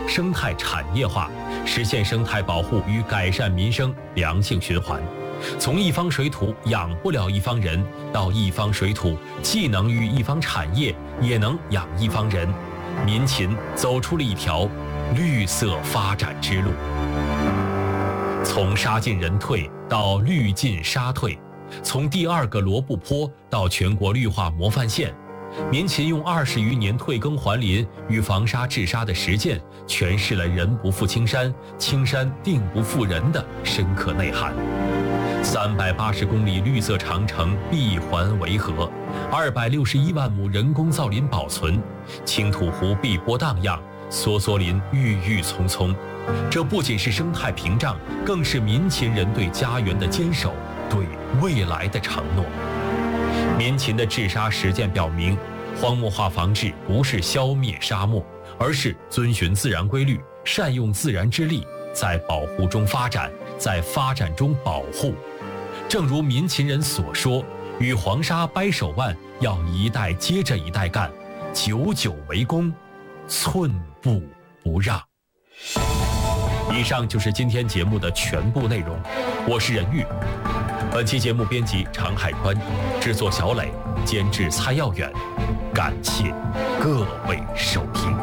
生态产业化，实现生态保护与改善民生良性循环。从一方水土养不了一方人，到一方水土既能育一方产业，也能养一方人，民勤走出了一条绿色发展之路。从沙进人退到绿进沙退，从第2个罗布泊到全国绿化模范县，民勤用20余年退耕还林与防沙治沙的实践，诠释了人不负青山，青山定不负人的深刻内涵。380公里绿色长城闭环围河，261万亩人工造林保存，青土湖碧波荡漾，梭梭林郁郁葱葱。这不仅是生态屏障，更是民勤人对家园的坚守，对未来的承诺。民勤的治沙实践表明，荒漠化防治不是消灭沙漠，而是遵循自然规律，善用自然之力，在保护中发展，在发展中保护。正如民勤人所说，与黄沙掰手腕，要一代接着一代干，久久为功，寸步不让。以上就是今天节目的全部内容，我是任玉。本期节目编辑常海宽，制作小磊，监制蔡耀远。感谢各位收听。